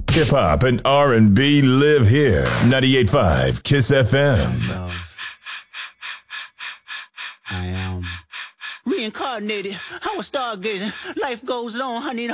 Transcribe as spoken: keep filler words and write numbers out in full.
Hip hop and R and B live here. ninety-eight point five Kiss F M. I am reincarnated. I was stargazing. Life goes on, honey.